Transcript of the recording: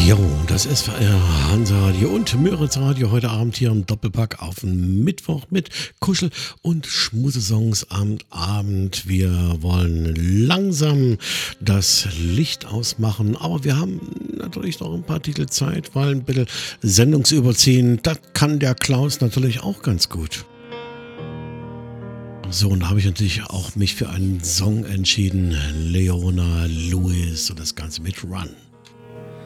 Jo, das ist Hansa-Radio und Müritz-Radio heute Abend hier im Doppelpack auf den Mittwoch mit Kuschel- und Schmusesongs am Abend. Wir wollen langsam das Licht ausmachen, aber wir haben natürlich noch ein paar Titel Zeit, weil ein bisschen Sendungsüberziehen, das kann der Klaus natürlich auch ganz gut. So, und da habe ich natürlich auch mich für einen Song entschieden. Leona Lewis und das Ganze mit Run.